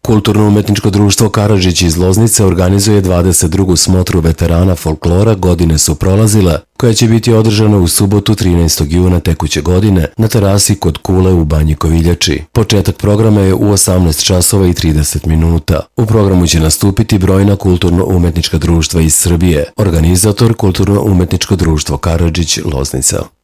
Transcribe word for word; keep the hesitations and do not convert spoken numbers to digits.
Kulturno-umetničko društvo Karadžić iz Loznice organizuje dvadeset drugu smotru veterana folklora Godine su prolazile, koja će biti održana u subotu trinaestog juna tekuće godine na terasi kod Kule u Banji Koviljači. Početak programa je u osamnaest časova i trideset minuta. U programu će nastupiti brojna kulturno-umetnička društva iz Srbije. Organizator Kulturno-umetničko društvo Karadžić, Loznica.